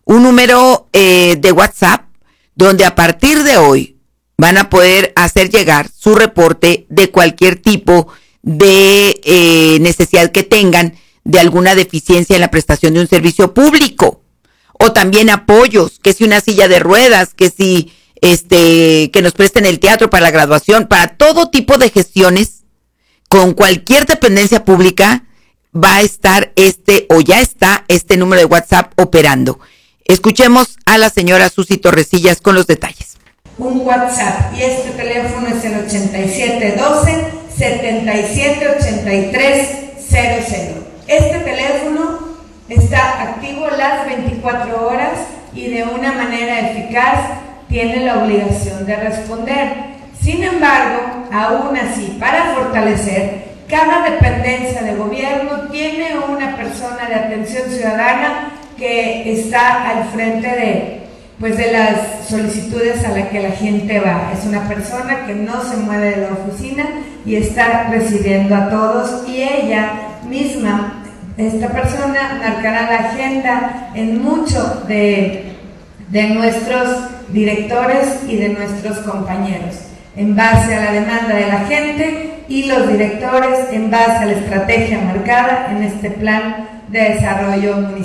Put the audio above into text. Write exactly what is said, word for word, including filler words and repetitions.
un número eh, de WhatsApp donde a partir de hoy van a poder hacer llegar su reporte de cualquier tipo de eh, necesidad que tengan de alguna deficiencia en la prestación de un servicio público, o también apoyos, que si una silla de ruedas, que si este que nos presten el teatro para la graduación, para todo tipo de gestiones con cualquier dependencia pública. Va a estar este o ya está este número de WhatsApp operando. Escuchemos a la señora Susi Torresillas con los detalles. Un WhatsApp, y este teléfono es el ochenta y siete doce, setenta y siete ochenta y tres cero cero. Este teléfono está activo las veinticuatro horas y de una manera eficaz tiene la obligación de responder. Sin embargo, aún así, para fortalecer, cada dependencia de gobierno tiene una persona de atención ciudadana que está al frente de, pues, de las solicitudes a las que la gente va. Es una persona que no se mueve de la oficina y está recibiendo a todos, y ella misma, esta persona, marcará la agenda en muchos de, de nuestros directores y de nuestros compañeros, en base a la demanda de la gente, y los directores en base a la estrategia marcada en este plan de desarrollo municipal.